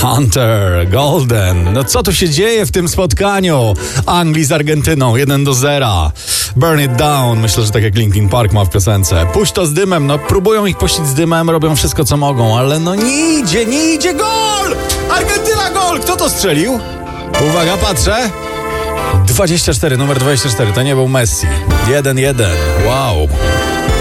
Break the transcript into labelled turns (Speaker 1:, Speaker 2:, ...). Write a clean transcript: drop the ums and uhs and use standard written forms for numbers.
Speaker 1: Hunter, Golden. No co tu się dzieje w tym spotkaniu? Anglii z Argentyną 1-0. Burn it down. Myślę, że tak jak Linkin Park ma w piosence. Puść to z dymem. No próbują ich puścić z dymem, robią wszystko co mogą, ale no nie idzie. Gol! Argentyna gol! Kto to strzelił? Uwaga, patrzę. 24, numer 24. To nie był Messi. 1-1. Wow.